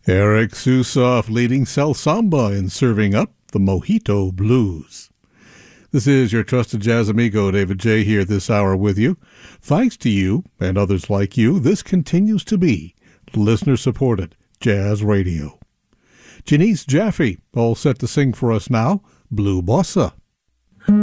Eric Susoff leading Cell Samba in serving up the Mojito Blues. This is your trusted jazz amigo, David J. here this hour with you. Thanks to you and others like you, this continues to be listener-supported jazz radio. Janice Jaffe, all set to sing for us now, Blue Bossa.